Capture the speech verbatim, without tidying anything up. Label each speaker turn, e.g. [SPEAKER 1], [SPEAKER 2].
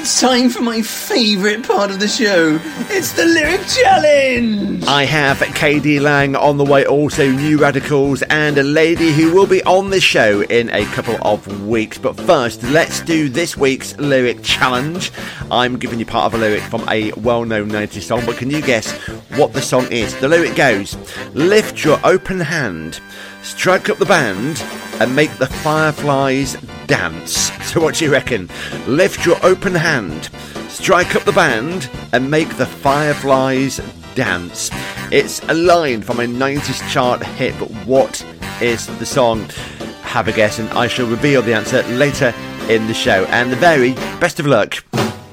[SPEAKER 1] It's time for my favourite part of the show. It's the Lyric Challenge!
[SPEAKER 2] I have K D Lang on the way, also New Radicals, and a lady who will be on the show in a couple of weeks. But first, let's do this week's Lyric Challenge. I'm giving you part of a lyric from a well-known nineties song, but can you guess what the song is? The lyric goes, lift your open hand, strike up the band, and make the fireflies dance. So what do you reckon? Lift your open hand, strike up the band, and make the fireflies dance. It's a line from a nineties chart hit, but what is the song? Have a guess, and I shall reveal the answer later in the show. And the very best of luck